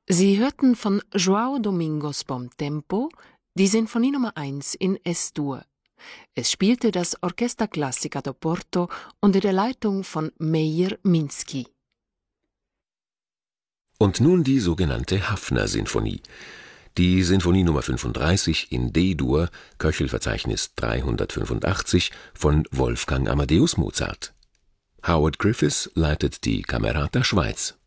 Sie hörten von João Domingos Bom Tempo die Sinfonie Nummer 1 in S-Dur. Es spielte das Orchestra Classica do Porto unter der Leitung von Meir Minsky. Und nun die sogenannte Haffner-Sinfonie. Die Sinfonie Nummer 35 in D-Dur, Köchelverzeichnis 385 von Wolfgang Amadeus Mozart. Howard Griffiths leitet die Camerata Schweiz.